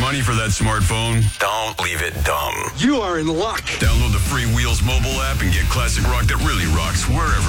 money for that smartphone, don't leave it dumb. You are in luck. Download the free Wheels mobile app and get classic rock that really rocks wherever